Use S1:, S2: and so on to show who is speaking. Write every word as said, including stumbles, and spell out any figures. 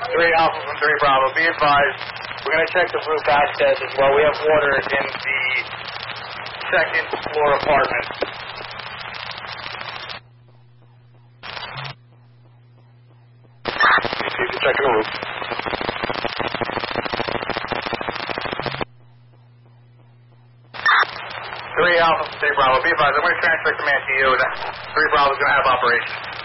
S1: Three Alpha from Three Bravo. Be advised, we're going to check the roof access as well. We have water in the second floor apartment. See if you check the roof. Three Alpha from Three Bravo. Be advised, I'm going to transfer command to you. Three Bravo is going to have operations.